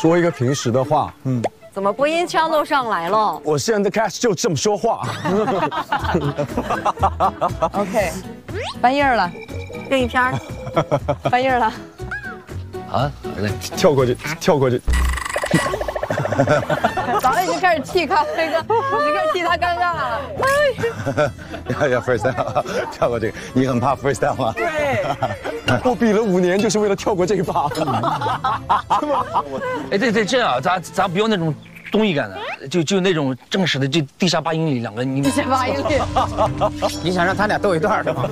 说一个平时的话， 怎么播音腔都上来了？ 我现在的 cast 就这么说话。 OK， 翻页了， 另一篇， 翻页了。 啊， 跳过去，跳过去。 早已经开始替咖啡哥，已经开始替他尴尬了。 要 freestyle， 跳过这个，你很怕 freestyle 吗？ 对， 我比了5年，就是为了跳过这一把。 哎，对，这样咱不用那种综艺感的，就那种正式的，就地下8英里2个，你地下8英里， 你想让他俩斗一段的吗？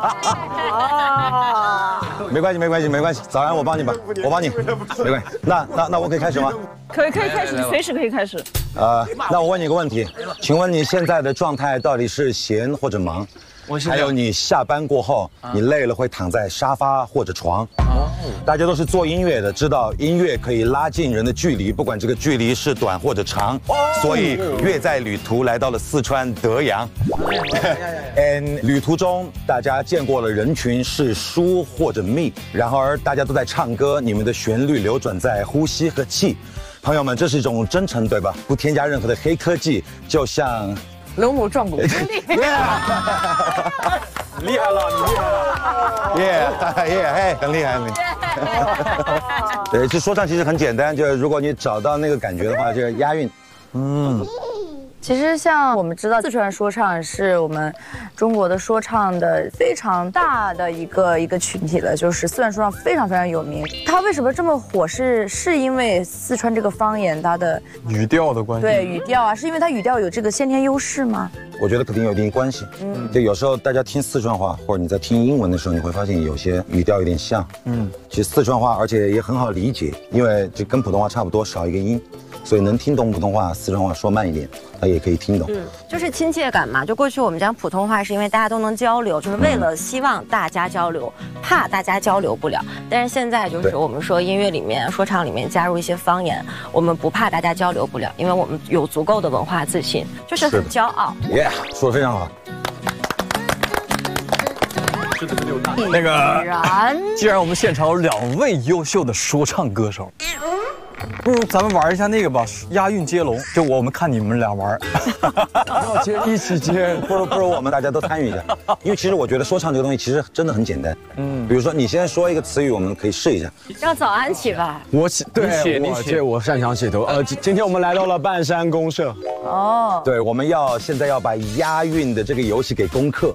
没关系，早安我帮你吧，我帮你，没关系。那我可以开始吗？ 可以开始，随时可以开始。 那我问你个问题，请问你现在的状态到底是闲或者忙？还有你下班过后，你累了会躺在沙发或者床。大家都是做音乐的，知道音乐可以拉近人的距离，不管这个距离是短或者长。所以乐在旅途来到了四川德阳。旅途中大家见过了人群是疏或者密，然而大家都在唱歌，你们的旋律流转在呼吸和气。朋友们，这是一种真诚，对吧？不添加任何的黑科技，就像。 龙母撞鼓， 厉害了，你厉害了， 耶，很厉害。对，这说唱其实很简单，就是如果你找到那个感觉的话，就是押韵。 其实像我们知道，四川说唱是我们中国的说唱的非常大的一个群体了，就是四川说唱非常有名。它为什么这么火？是因为四川这个方言它的语调的关系。 对，语调啊，是因为它语调有这个先天优势吗？ 我觉得肯定有一定关系。就有时候大家听四川话，或者你在听英文的时候，你会发现有些语调有点像。其实四川话，而且也很好理解，因为就跟普通话差不多，少一个音。所以能听懂普通话，四川话说慢一点，他也可以听懂。 就是亲切感嘛。就过去我们讲普通话，是因为大家都能交流，就是为了希望大家交流，怕大家交流不了。但是现在就是我们说音乐里面、说唱里面加入一些方言，我们不怕大家交流不了，因为我们有足够的文化自信，就是很骄傲。 说得非常好。 那个，既然我们现场有2位优秀的说唱歌手。不如咱们玩一下那个吧，押韵接龙，就我们看你们俩玩。要接一起接， 不如我们大家都参与一下，因为其实我觉得说唱这个东西其实真的很简单。比如说你先说一个词语，我们可以试一下。 让早安起吧。 我起，对，你起，我擅长起头。今天我们来到了半山公社。 对，我们现在要把押韵的这个游戏给攻克。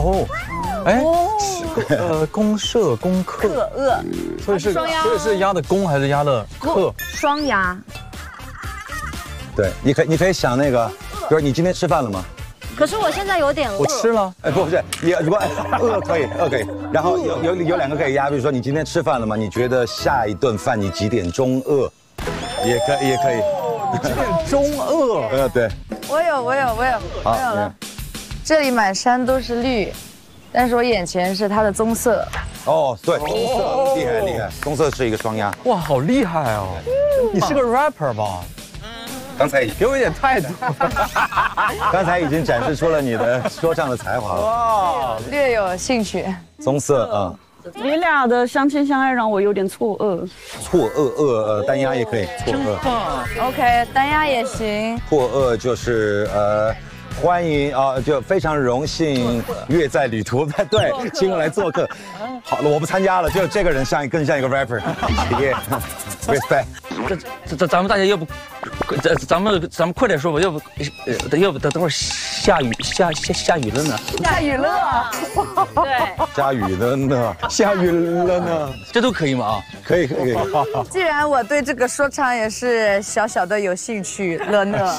公社攻克，所以是押的公还是押的克？ 双押。 对，你可以想那个，比如你今天吃饭了吗？ 可是我现在有点饿。 我吃了。 不是，如果饿可以。然后有2个可以押，比如说你今天吃饭了吗？你觉得下一顿饭你几点钟饿？也可以。 几点钟饿？ 对。 我有了。这里满山都是绿。但是我眼前是它的棕色。 对，棕色厉害，棕色是一个双押。 哇，好厉害哦！你是个 rapper 吧？ 刚才给我一点态度。 刚才已经展示出了你的说唱的才华了。 哇，略有兴趣。 棕色你俩的相亲相爱让我有点错愕。 单押也可以。错愕。 OK， 单押也行。 错愕就是欢迎就非常荣幸乐在旅途，对，请我来做客。好了，我不参加了，就这个人更像一个 rapper。respect。 咱们大家要不，咱们快点说吧，要不等会儿下雨了呢。 下雨了。 对。 下雨了呢。 下雨了呢。 这都可以吗？ 可以。 既然我对这个说唱也是小小的有兴趣了呢。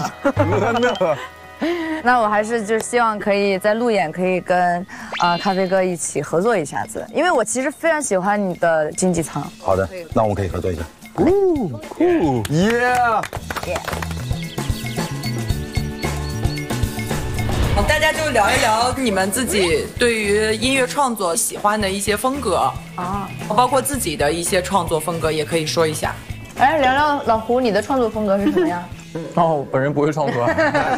那我还是就希望可以在路演可以跟咖啡哥一起合作一下子，因为我其实非常喜欢你的经济舱。 好的，那我们可以合作一下。 酷， 大家就聊一聊你们自己对于音乐创作喜欢的一些风格包括自己的一些创作风格也可以说一下。 来聊聊老胡，你的创作风格是什么呀？ 本人不会创作。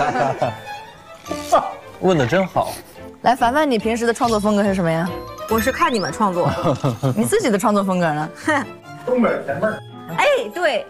问得真好。 来，凡凡，你平时的创作风格是什么呀？ 我是看你们创作。 你自己的创作风格呢？ 东北甜妹儿。 对，